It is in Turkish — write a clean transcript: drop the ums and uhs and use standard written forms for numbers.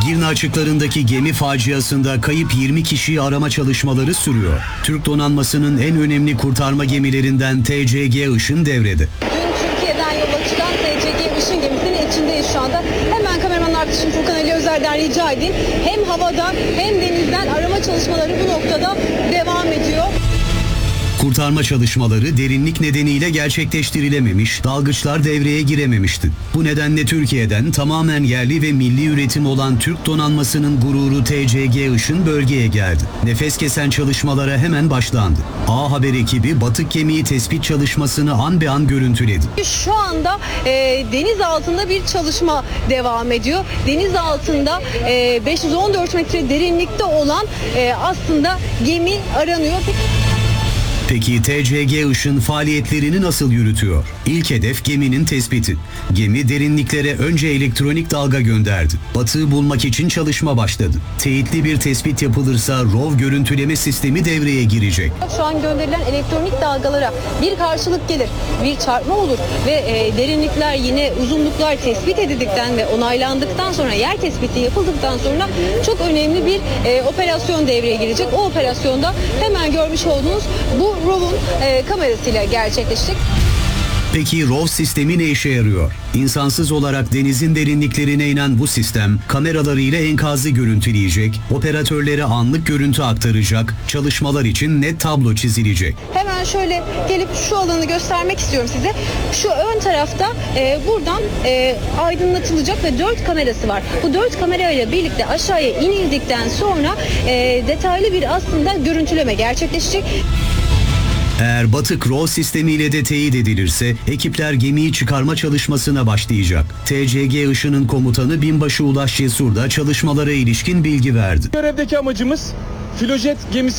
Edirne açıklarındaki gemi faciasında kayıp 20 kişiyi arama çalışmaları sürüyor. Türk donanmasının en önemli kurtarma gemilerinden TCG Işın devrede. Dün Türkiye'den yola çıkan TCG Işın gemisinin içindeyiz şu anda. Hemen kameraman arkadaşım Furkan Ali Özer'den rica edeyim. Hem havadan hem denizden arama çalışmaları bu noktada devam ediyor. Kurtarma çalışmaları derinlik nedeniyle gerçekleştirilememiş, dalgıçlar devreye girememişti. Bu nedenle Türkiye'den tamamen yerli ve milli üretim olan Türk donanmasının gururu TCG Işın bölgeye geldi. Nefes kesen çalışmalara hemen başlandı. A Haber ekibi batık gemiyi tespit çalışmasını an be an görüntüledi. Şu anda deniz altında bir çalışma devam ediyor. Deniz altında 514 metre derinlikte olan aslında gemi aranıyor. Peki TCG Işın faaliyetlerini nasıl yürütüyor? İlk hedef geminin tespiti. Gemi derinliklere önce elektronik dalga gönderdi. Batığı bulmak için çalışma başladı. Teyitli bir tespit yapılırsa ROV görüntüleme sistemi devreye girecek. Şu an gönderilen elektronik dalgalara bir karşılık gelir, bir çarpma olur ve derinlikler yine uzunluklar tespit edildikten ve onaylandıktan sonra yer tespiti yapıldıktan sonra çok önemli bir operasyon devreye girecek. O operasyonda hemen görmüş olduğunuz bu ROV'un kamerasıyla gerçekleşecek. Peki ROV sistemi ne işe yarıyor? İnsansız olarak denizin derinliklerine inen bu sistem kameralarıyla enkazı görüntüleyecek, operatörlere anlık görüntü aktaracak, çalışmalar için net tablo çizilecek. Hemen şöyle gelip şu alanı göstermek istiyorum size. Şu ön tarafta buradan aydınlatılacak ve 4 kamerası var. Bu 4 kamerayla birlikte aşağıya inildikten sonra detaylı bir aslında görüntüleme gerçekleşecek. Eğer batık ROV sistemiyle de teyit edilirse ekipler gemiyi çıkarma çalışmasına başlayacak. TCG Işın'ın komutanı Binbaşı Ulaş Cesur da çalışmalara ilişkin bilgi verdi. Görevdeki amacımız filojet gemisi